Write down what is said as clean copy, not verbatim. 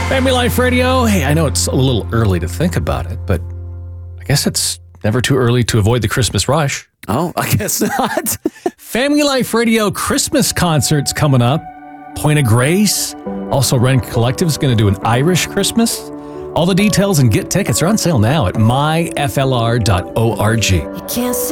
Family Life Radio. Hey, I know it's a little early to think about it, but I guess it's never too early to avoid the Christmas rush. Oh, I guess not. Family Life Radio Christmas concerts coming up. Point of Grace. Also, Ren Collective's going to do an Irish Christmas. All the details and get tickets are on sale now at myflr.org. You can't